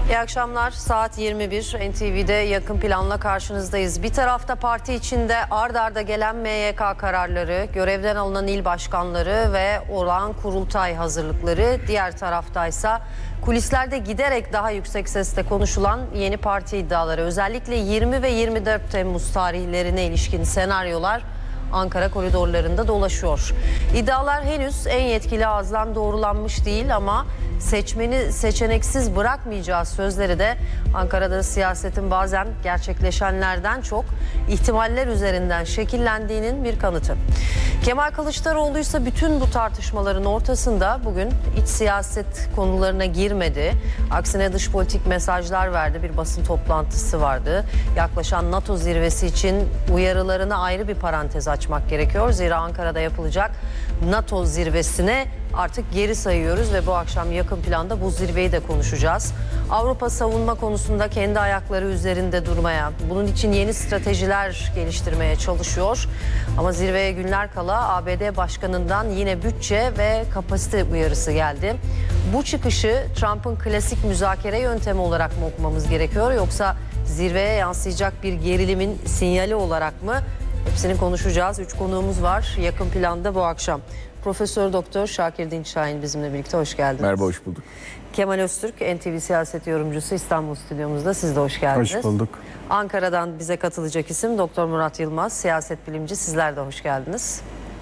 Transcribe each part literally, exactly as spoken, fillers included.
İyi akşamlar. Saat yirmi bir. N T V'de yakın planla karşınızdayız. Bir tarafta parti içinde ard arda gelen M Y K kararları, görevden alınan il başkanları ve olağan kurultay hazırlıkları. Diğer taraftaysa kulislerde giderek daha yüksek sesle konuşulan yeni parti iddiaları. Özellikle yirmi ve yirmi dört Temmuz tarihlerine ilişkin senaryolar Ankara koridorlarında dolaşıyor. İddialar henüz en yetkili ağızdan doğrulanmış değil ama seçmeni seçeneksiz bırakmayacağı sözleri de Ankara'da siyasetin bazen gerçekleşenlerden çok ihtimaller üzerinden şekillendiğinin bir kanıtı. Kemal Kılıçdaroğlu ise bütün bu tartışmaların ortasında bugün iç siyaset konularına girmedi. Aksine dış politik mesajlar verdi. Bir basın toplantısı vardı. Yaklaşan NATO zirvesi için uyarılarına ayrı bir parantez açmak gerekiyor. Zira Ankara'da yapılacak NATO zirvesine artık geri sayıyoruz ve bu akşam yakın planda bu zirveyi de konuşacağız. Avrupa savunma konusunda kendi ayakları üzerinde durmaya, bunun için yeni stratejiler geliştirmeye çalışıyor. Ama zirveye günler kala A B D Başkanı'ndan yine bütçe ve kapasite uyarısı geldi. Bu çıkışı Trump'ın klasik müzakere yöntemi olarak mı okumamız gerekiyor, yoksa zirveye yansıyacak bir gerilimin sinyali olarak mı? Hepsini konuşacağız. Üç konuğumuz var yakın planda bu akşam. Profesör Doktor Şakir Dinçşahin bizimle birlikte, hoş geldiniz. Merhaba, hoş bulduk. Kemal Öztürk, N T V siyaset yorumcusu, İstanbul stüdyomuzda. Siz de hoş geldiniz. Hoş bulduk. Ankara'dan bize katılacak isim Doktor Murat Yılmaz, siyaset bilimci. Sizler de hoş geldiniz.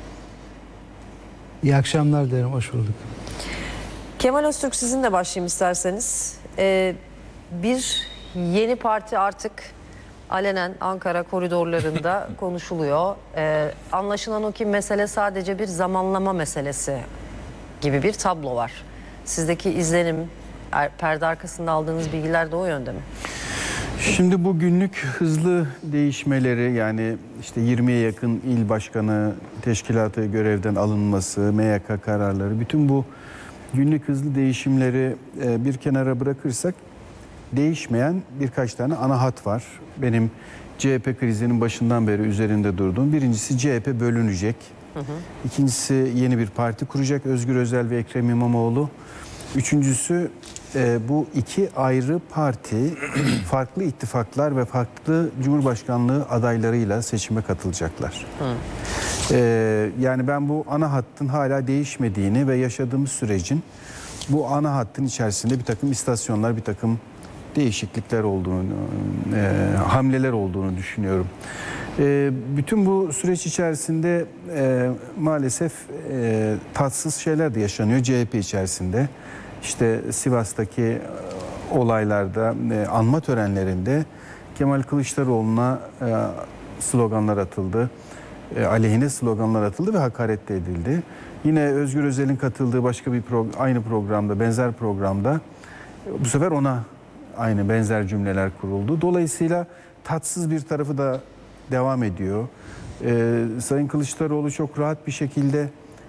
İyi akşamlar derim, hoş bulduk. Kemal Öztürk, sizinle başlayayım isterseniz. Ee, bir yeni parti artık alenen Ankara koridorlarında konuşuluyor. Ee, anlaşılan o ki mesele sadece bir zamanlama meselesi gibi bir tablo var. Sizdeki izlenim, perde arkasında aldığınız bilgiler de o yönde mi? Şimdi bu günlük hızlı değişmeleri, yani işte yirmiye yakın il başkanı teşkilatı görevden alınması, M Y K kararları, bütün bu günlük hızlı değişimleri bir kenara bırakırsak değişmeyen birkaç tane ana hat var. Benim C H P krizinin başından beri üzerinde durduğum. Birincisi, C H P bölünecek. Hı hı. İkincisi, yeni bir parti kuracak Özgür Özel ve Ekrem İmamoğlu. Üçüncüsü, e, bu iki ayrı parti farklı ittifaklar ve farklı Cumhurbaşkanlığı adaylarıyla seçime katılacaklar. Hı. E, yani ben bu ana hattın hala değişmediğini ve yaşadığımız sürecin bu ana hattın içerisinde bir takım istasyonlar, bir takım değişiklikler olduğunu, e, hamleler olduğunu düşünüyorum. E, bütün bu süreç içerisinde e, maalesef e, tatsız şeyler de yaşanıyor C H P içerisinde. İşte Sivas'taki e, olaylarda, e, anma törenlerinde Kemal Kılıçdaroğlu'na e, sloganlar atıldı. E, aleyhine sloganlar atıldı ve hakaret de edildi. Yine Özgür Özel'in katıldığı başka bir pro aynı programda, benzer programda bu sefer ona aynı benzer cümleler kuruldu. Dolayısıyla tatsız bir tarafı da devam ediyor. Ee, Sayın Kılıçdaroğlu çok rahat bir şekilde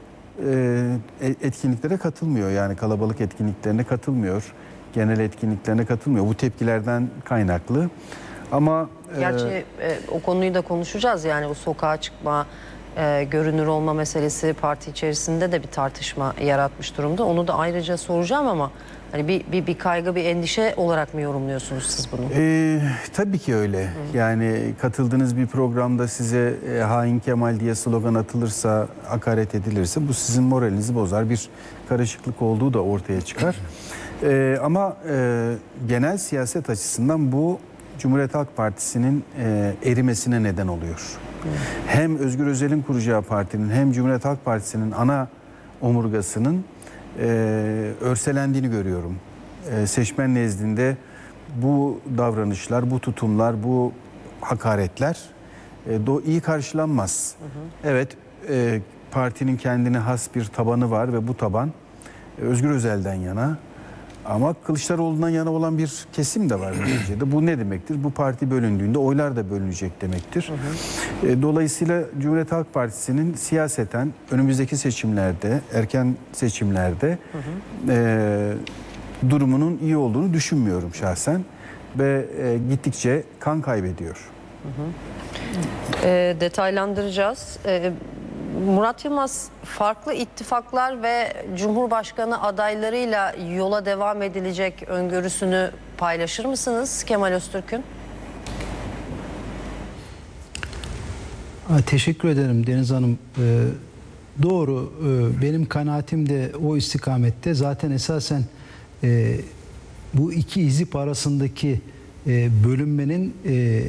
e, etkinliklere katılmıyor. Yani kalabalık etkinliklerine katılmıyor. Genel etkinliklerine katılmıyor. Bu tepkilerden kaynaklı. Ama Gerçi e, e, o konuyu da konuşacağız. Yani o sokağa çıkma, e, görünür olma meselesi parti içerisinde de bir tartışma yaratmış durumda. Onu da ayrıca soracağım ama hani bir, bir, bir kaygı, bir endişe olarak mı yorumluyorsunuz siz bunu? Ee, tabii ki öyle. Hı. Yani katıldığınız bir programda size e, hain Kemal diye slogan atılırsa, hakaret edilirse bu sizin moralinizi bozar. Bir karışıklık olduğu da ortaya çıkar. Ee, ama e, genel siyaset açısından bu Cumhuriyet Halk Partisi'nin e, erimesine neden oluyor. Hı. Hem Özgür Özel'in kuracağı partinin hem Cumhuriyet Halk Partisi'nin ana omurgasının e, örselendiğini görüyorum. E, seçmen nezdinde bu davranışlar, bu tutumlar, bu hakaretler e, do, iyi karşılanmaz. Hı hı. Evet, e, partinin kendine has bir tabanı var ve bu taban e, Özgür Özel'den yana. Ama Kılıçdaroğlu'ndan yana olan bir kesim de var neticede. Bu ne demektir? Bu parti bölündüğünde oylar da bölünecek demektir. Hı hı. Dolayısıyla Cumhuriyet Halk Partisi'nin siyaseten önümüzdeki seçimlerde, erken seçimlerde hı hı. E, durumunun iyi olduğunu düşünmüyorum şahsen. Ve e, gittikçe kan kaybediyor. Hı hı. E, detaylandıracağız. E, Murat Yılmaz, farklı ittifaklar ve Cumhurbaşkanı adaylarıyla yola devam edilecek öngörüsünü paylaşır mısınız Kemal Öztürk'ün? Teşekkür ederim Deniz Hanım. Ee, doğru, ee, benim kanaatim de o istikamette. Zaten esasen e, bu iki hizip arasındaki e, bölünmenin e,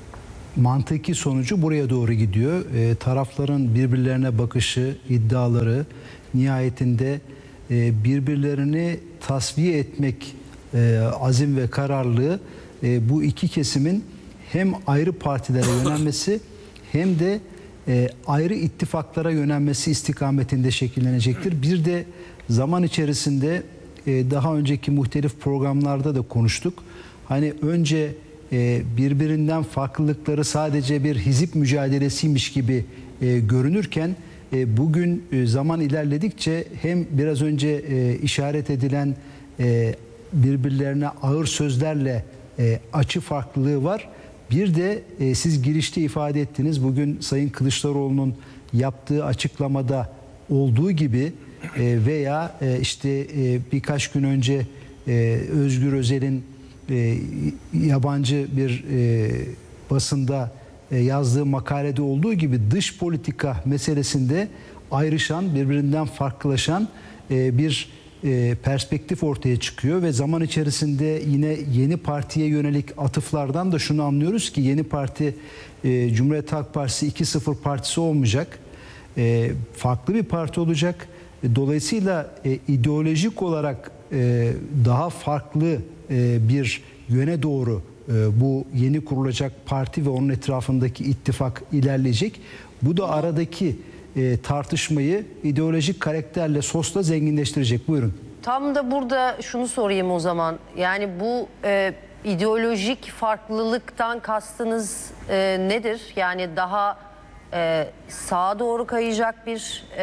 mantıki sonucu buraya doğru gidiyor. E, tarafların birbirlerine bakışı, iddiaları nihayetinde e, birbirlerini tasfiye etmek e, azim ve kararlılığı e, bu iki kesimin hem ayrı partilere yönelmesi hem de e, ayrı ittifaklara yönelmesi istikametinde şekillenecektir. Bir de zaman içerisinde e, daha önceki muhtelif programlarda da konuştuk. Hani önce e, birbirinden farklılıkları sadece bir hizip mücadelesiymiş gibi e, görünürken e, bugün e, zaman ilerledikçe hem biraz önce e, işaret edilen e, birbirlerine ağır sözlerle e, açı farklılığı var. Bir de e, siz girişte ifade ettiniz, bugün Sayın Kılıçdaroğlu'nun yaptığı açıklamada olduğu gibi e, veya e, işte e, birkaç gün önce e, Özgür Özel'in e, yabancı bir e, basında e, yazdığı makalede olduğu gibi dış politika meselesinde ayrışan, birbirinden farklılaşan e, bir e, perspektif ortaya çıkıyor ve zaman içerisinde yine yeni partiye yönelik atıflardan da şunu anlıyoruz ki yeni parti e, Cumhuriyet Halk Partisi iki sıfır partisi olmayacak. E, farklı bir parti olacak. E, dolayısıyla e, ideolojik olarak e, daha farklı e, bir yöne doğru e, bu yeni kurulacak parti ve onun etrafındaki ittifak ilerleyecek. Bu da aradaki E, tartışmayı ideolojik karakterle, sosla zenginleştirecek. Buyurun. Tam da burada şunu sorayım o zaman. Yani bu e, ideolojik farklılıktan kastınız e, nedir? Yani daha e, sağa doğru kayacak bir e,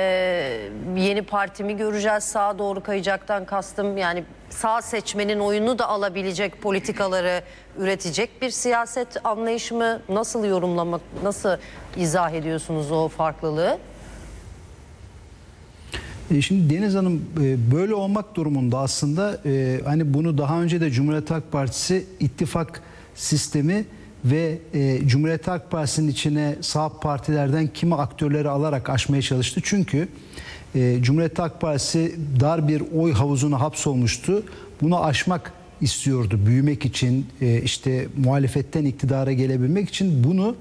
yeni parti mi göreceğiz? Sağa doğru kayacaktan kastım yani sağ seçmenin oyunu da alabilecek politikaları üretecek bir siyaset anlayışı mı? Nasıl yorumlamak, nasıl izah ediyorsunuz o farklılığı? Şimdi Deniz Hanım böyle olmak durumunda aslında hani bunu daha önce de Cumhuriyet Halk Partisi ittifak sistemi ve Cumhuriyet Halk Partisi'nin içine sağ partilerden kimi aktörleri alarak aşmaya çalıştı. Çünkü Cumhuriyet Halk Partisi dar bir oy havuzuna hapsolmuştu. Bunu aşmak istiyordu. Büyümek için, işte muhalefetten iktidara gelebilmek için bunu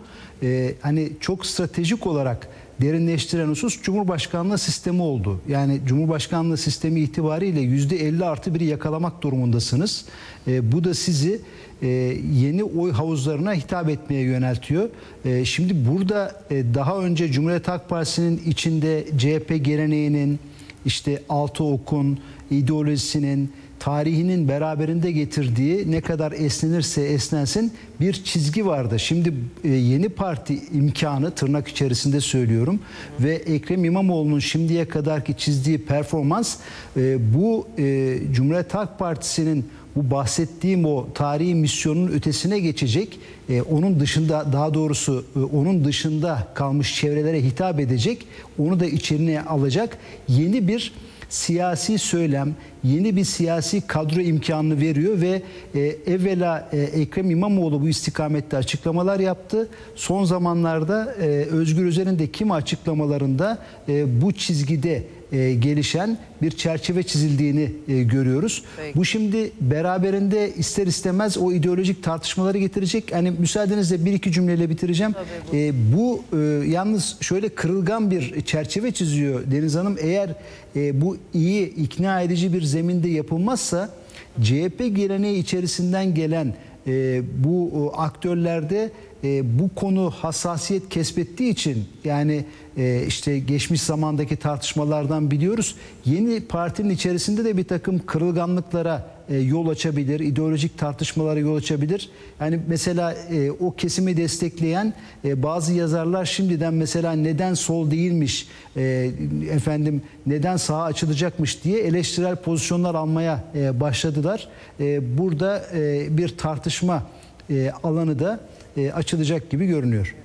hani çok stratejik olarak derinleştiren husus Cumhurbaşkanlığı sistemi oldu. Yani Cumhurbaşkanlığı sistemi itibariyle yüzde elli artı biri yakalamak durumundasınız. E, bu da sizi e, yeni oy havuzlarına hitap etmeye yöneltiyor. E, şimdi burada e, daha önce Cumhuriyet Halk Partisi'nin içinde C H P geleneğinin, işte altı okun, ideolojisinin, tarihinin beraberinde getirdiği ne kadar esnenirse esnensin bir çizgi vardı. Şimdi e, yeni parti imkanı tırnak içerisinde söylüyorum ve Ekrem İmamoğlu'nun şimdiye kadarki çizdiği performans e, bu e, Cumhuriyet Halk Partisi'nin bu bahsettiğim o tarihi misyonun ötesine geçecek, e, onun dışında daha doğrusu e, onun dışında kalmış çevrelere hitap edecek, onu da içine alacak yeni bir siyasi söylem, yeni bir siyasi kadro imkanını veriyor ve e, evvela e, Ekrem İmamoğlu bu istikamette açıklamalar yaptı. Son zamanlarda e, Özgür Özel'in de kimi açıklamalarında e, bu çizgide e, gelişen bir çerçeve çizildiğini e, görüyoruz. Peki. Bu şimdi beraberinde ister istemez o ideolojik tartışmaları getirecek. Hani müsaadenizle bir iki cümleyle bitireceğim. Tabii, bu e, bu e, yalnız şöyle kırılgan bir çerçeve çiziyor Deniz Hanım. Eğer e, bu iyi, ikna edici bir zeminde yapılmazsa C H P geleneği içerisinden gelen e, bu aktörlerde e, bu konu hassasiyet kesbettiği için yani e, işte geçmiş zamandaki tartışmalardan biliyoruz. Yeni partinin içerisinde de bir takım kırılganlıklara e, yol açabilir, ideolojik tartışmalara yol açabilir. Yani mesela e, o kesimi destekleyen e, bazı yazarlar şimdiden mesela neden sol değilmiş, e, efendim neden sağa açılacakmış diye eleştirel pozisyonlar almaya e, başladılar. E, burada e, bir tartışma e, alanı da e, açılacak gibi görünüyor.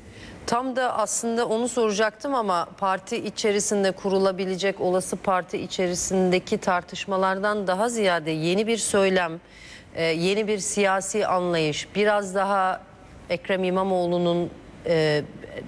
Tam da aslında onu soracaktım ama parti içerisinde kurulabilecek olası parti içerisindeki tartışmalardan daha ziyade yeni bir söylem, e, yeni bir siyasi anlayış, biraz daha Ekrem İmamoğlu'nun e,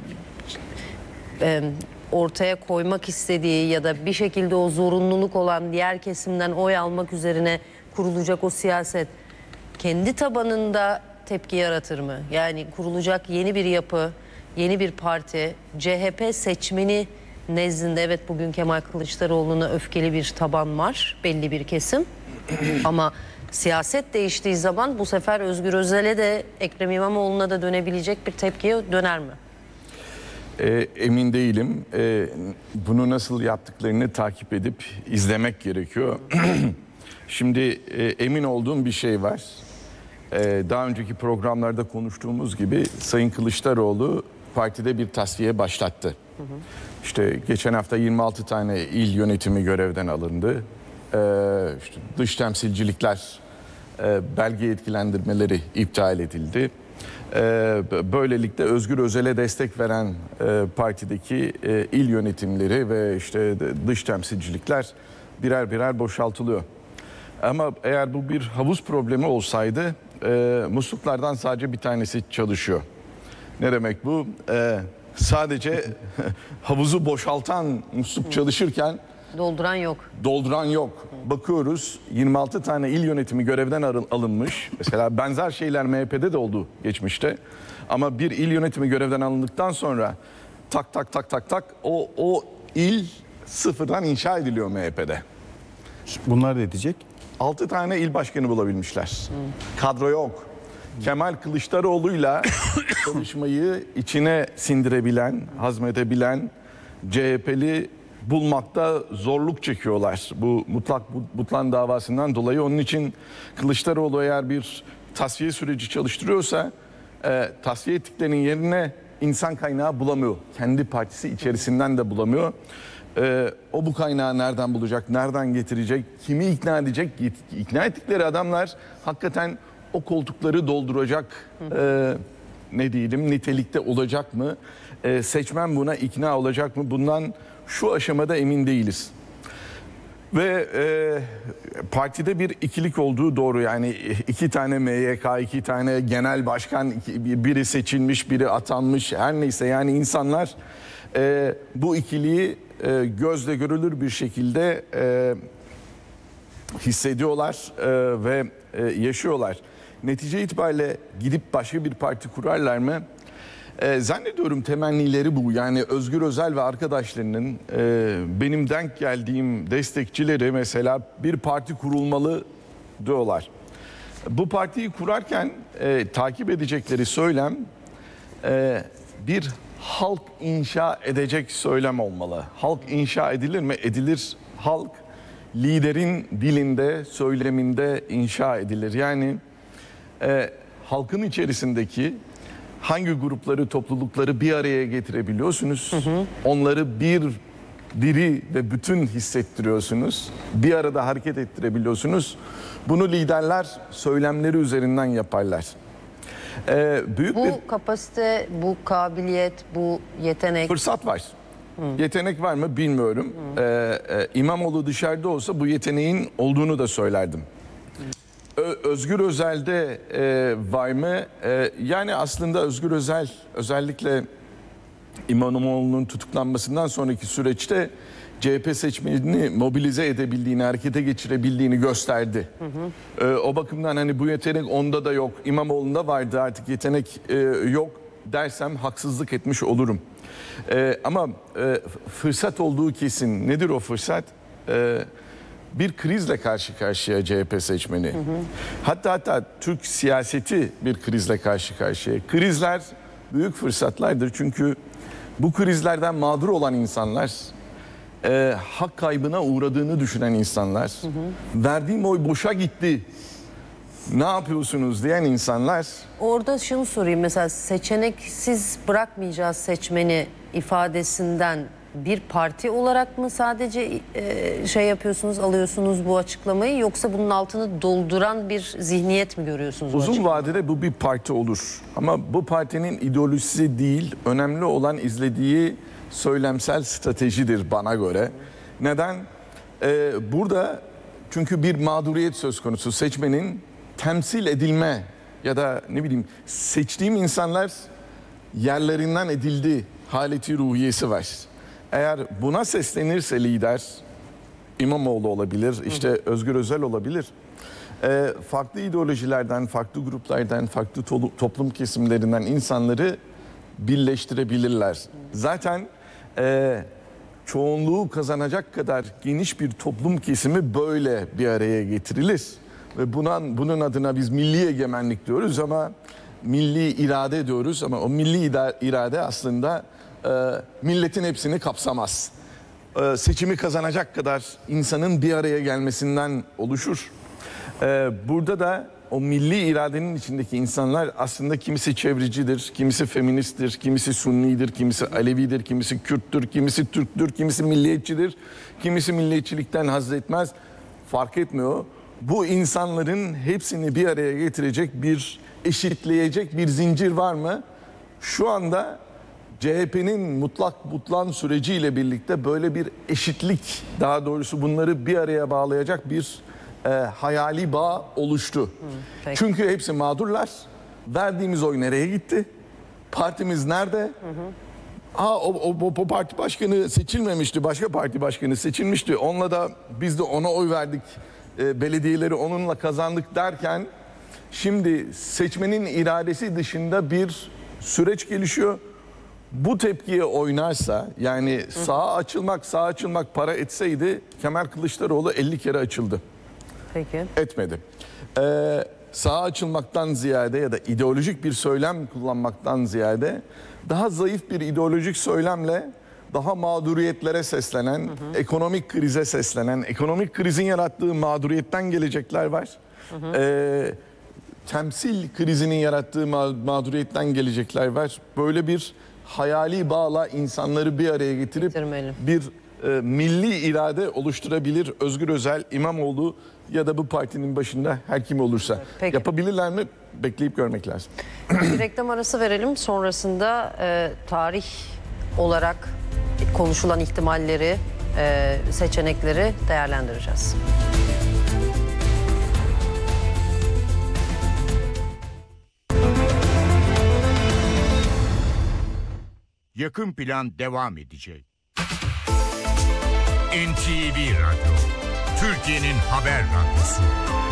e, ortaya koymak istediği ya da bir şekilde o zorunluluk olan diğer kesimden oy almak üzerine kurulacak o siyaset kendi tabanında tepki yaratır mı? Yani kurulacak yeni bir yapı, yeni bir parti, C H P seçmeni nezdinde evet bugün Kemal Kılıçdaroğlu'na öfkeli bir taban var, belli bir kesim. Ama siyaset değiştiği zaman bu sefer Özgür Özel'e de Ekrem İmamoğlu'na da dönebilecek bir tepkiye döner mi? E, emin değilim. E, bunu nasıl yaptıklarını takip edip izlemek gerekiyor. Şimdi e, emin olduğum bir şey var. E, daha önceki programlarda konuştuğumuz gibi Sayın Kılıçdaroğlu partide bir tasfiye başlattı. Hı hı. İşte geçen hafta yirmi altı tane il yönetimi görevden alındı. E, işte dış temsilcilikler, e, belge yetkilendirmeleri iptal edildi. Böylelikle Özgür Özel'e destek veren partideki il yönetimleri ve işte dış temsilcilikler birer birer boşaltılıyor. Ama eğer bu bir havuz problemi olsaydı musluklardan sadece bir tanesi çalışıyor. Ne demek bu? Sadece havuzu boşaltan musluk çalışırken dolduran yok. Dolduran yok. Bakıyoruz yirmi altı tane il yönetimi görevden alınmış. Mesela benzer şeyler M H P'de de oldu geçmişte. Ama bir il yönetimi görevden alındıktan sonra tak tak tak tak tak o, o il sıfırdan inşa ediliyor M H P'de. Bunlar da edecek. altı tane il başkanı bulabilmişler. Kadro yok. Kemal Kılıçdaroğlu'yla çalışmayı içine sindirebilen, hazmedebilen C H P'li bulmakta zorluk çekiyorlar bu mutlak butlan davasından dolayı. Onun için Kılıçdaroğlu eğer bir tasfiye süreci çalıştırıyorsa e, tasfiye ettiklerinin yerine insan kaynağı bulamıyor. Kendi partisi içerisinden de bulamıyor. E, o bu kaynağı nereden bulacak, nereden getirecek, kimi ikna edecek? İkna ettikleri adamlar hakikaten o koltukları dolduracak e, ne diyelim nitelikte olacak mı? E, seçmen buna ikna olacak mı? Bundan şu aşamada emin değiliz. Ve e, partide bir ikilik olduğu doğru. Yani iki tane M Y K, iki tane genel başkan, iki, biri seçilmiş, biri atanmış, her neyse. Yani insanlar e, bu ikiliği e, gözle görülür bir şekilde e, hissediyorlar e, ve e, yaşıyorlar. Netice itibariyle gidip başka bir parti kurarlar mı? E, zannediyorum temennileri bu. Yani Özgür Özel ve arkadaşlarının e, benim denk geldiğim destekçileri mesela bir parti kurulmalı diyorlar. Bu partiyi kurarken e, takip edecekleri söylem e, bir halk inşa edecek söylem olmalı. Halk inşa edilir mi? Edilir. Halk liderin dilinde, söyleminde inşa edilir. Yani e, halkın içerisindeki hangi grupları, toplulukları bir araya getirebiliyorsunuz? Hı hı. Onları bir diri ve bütün hissettiriyorsunuz. Bir arada hareket ettirebiliyorsunuz. Bunu liderler söylemleri üzerinden yaparlar. Ee, büyük bu bir kapasite, bu kabiliyet, bu yetenek. Fırsat var. Hı. Yetenek var mı bilmiyorum. Ee, e, İmamoğlu dışarıda olsa bu yeteneğin olduğunu da söylerdim. Özgür Özel'de e, var mı? E, yani aslında Özgür Özel özellikle İmamoğlu'nun tutuklanmasından sonraki süreçte C H P seçmenini mobilize edebildiğini, harekete geçirebildiğini gösterdi. Hı hı. E, o bakımdan hani bu yetenek onda da yok, İmamoğlu'nda vardı artık yetenek e, yok dersem haksızlık etmiş olurum. E, ama e, fırsat olduğu kesin. Nedir o fırsat? E, Bir krizle karşı karşıya C H P seçmeni. Hı hı. Hatta hatta Türk siyaseti bir krizle karşı karşıya. Krizler büyük fırsatlardır çünkü bu krizlerden mağdur olan insanlar, e, hak kaybına uğradığını düşünen insanlar, hı hı. verdiğim oy boşa gitti, ne yapıyorsunuz diyen insanlar. Orada şunu sorayım, mesela seçeneksiz bırakmayacağız seçmeni ifadesinden bir parti olarak mı sadece e, şey yapıyorsunuz, alıyorsunuz bu açıklamayı, yoksa bunun altını dolduran bir zihniyet mi görüyorsunuz? bu Uzun açıklamayı? vadede bu bir parti olur. Ama bu partinin ideolojisi değil, önemli olan izlediği söylemsel stratejidir bana göre. Neden? Ee, burada çünkü bir mağduriyet söz konusu. Seçmenin temsil edilme ya da ne bileyim seçtiğim insanlar yerlerinden edildi haleti ruhiyesi var. Eğer buna seslenirse lider, İmamoğlu olabilir, işte Özgür Özel olabilir. Ee, farklı ideolojilerden, farklı gruplardan, farklı tolu- toplum kesimlerinden insanları birleştirebilirler. Zaten e, çoğunluğu kazanacak kadar geniş bir toplum kesimi böyle bir araya getirilir. Ve buna, bunun adına biz milli egemenlik diyoruz ama milli irade diyoruz ama o milli ida- irade aslında e, milletin hepsini kapsamaz. E, seçimi kazanacak kadar insanın bir araya gelmesinden oluşur. E, burada da o milli iradenin içindeki insanlar aslında kimisi çevrecidir, kimisi feministtir, kimisi Sunnidir, kimisi Alevidir, kimisi Kürttür, kimisi Türktür, kimisi milliyetçidir, kimisi milliyetçilikten haz etmez. Fark etmiyor. Bu insanların hepsini bir araya getirecek bir, eşitleyecek bir zincir var mı? Şu anda C H P'nin mutlak butlan süreciyle birlikte böyle bir eşitlik, daha doğrusu bunları bir araya bağlayacak bir e, hayali bağ oluştu. peki. Çünkü hepsi mağdurlar. Verdiğimiz oy nereye gitti? Partimiz nerede? Ha o, o, o parti başkanı seçilmemişti, başka parti başkanı seçilmişti. Onunla da biz de ona oy verdik. E, belediyeleri onunla kazandık derken şimdi seçmenin iradesi dışında bir süreç gelişiyor. Bu tepkiye oynarsa, yani sağa açılmak, sağa açılmak para etseydi Kemal Kılıçdaroğlu elli kere açıldı. Peki. Etmedi. Ee, sağa açılmaktan ziyade ya da ideolojik bir söylem kullanmaktan ziyade daha zayıf bir ideolojik söylemle daha mağduriyetlere seslenen, hı hı. ekonomik krize seslenen, ekonomik krizin yarattığı mağduriyetten gelecekler var. Hı hı. Ee, temsil krizinin yarattığı ma- mağduriyetten gelecekler var. Böyle bir hayali bağla insanları bir araya getirip Getirmeli. bir e, milli irade oluşturabilir Özgür Özel, İmamoğlu ya da bu partinin başında her kim olursa. Peki. Yapabilirler mi? Bekleyip görmek lazım. Bir reklam arası verelim. Sonrasında e, tarih olarak konuşulan ihtimalleri, e, seçenekleri değerlendireceğiz. Yakın Plan devam edecek. N T V Radyo, Türkiye'nin haber radyosu.